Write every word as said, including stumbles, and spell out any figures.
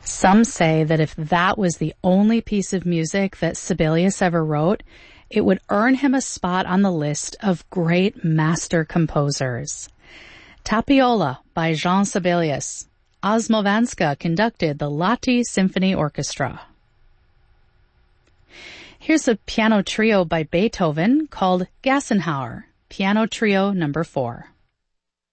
Some say that if that was the only piece of music that Sibelius ever wrote, it would earn him a spot on the list of great master composers. Tapiola by Jean Sibelius. Osmovanska conducted the Lahti Symphony Orchestra. Here's a piano trio by Beethoven called Gassenhauer, Piano Trio number four.